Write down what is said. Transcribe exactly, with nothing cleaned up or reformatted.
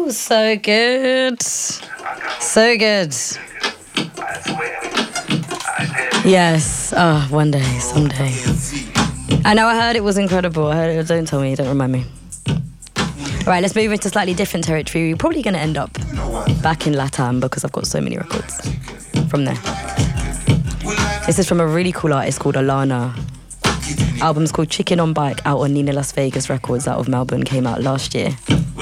Ooh, so good. So good. Yes. Oh, one day, someday. I know, I heard it was incredible. I heard it, don't tell me, don't remind me. All right, let's move into slightly different territory. We're probably going to end up back in Latam because I've got so many records from there. This is from a really cool artist called Alana. Album's called Chicken on Bike, out on Nina Las Vegas Records out of Melbourne, came out last year.